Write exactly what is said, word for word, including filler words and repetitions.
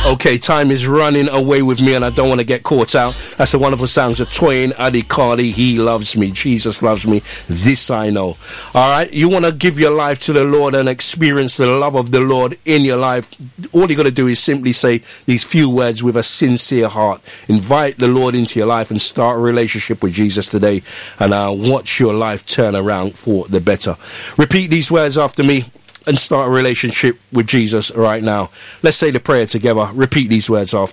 Okay, time is running away with me and I don't want to get caught out. That's the wonderful sounds of Twain Adikali. He loves me. Jesus loves me. This I know. All right. You want to give your life to the Lord and experience the love of the Lord in your life. All you got to do is simply say these few words with a sincere heart. Invite the Lord into your life and start a relationship with Jesus today. And uh, watch your life turn around for the better. Repeat these words after me and start a relationship with Jesus right now. Let's say the prayer together. Repeat these words after